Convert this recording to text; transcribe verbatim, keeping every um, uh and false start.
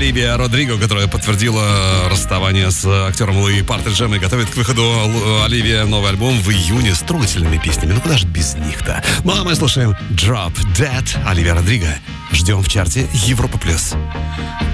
Оливия Родриго, которая подтвердила расставание с актером Луи Партриджем и готовит к выходу Оливия новый альбом в июне с трогательными песнями. Ну куда же без них-то? Ну а мы слушаем Drop Dead Оливия Родриго. Ждем в чарте Европа Плюс.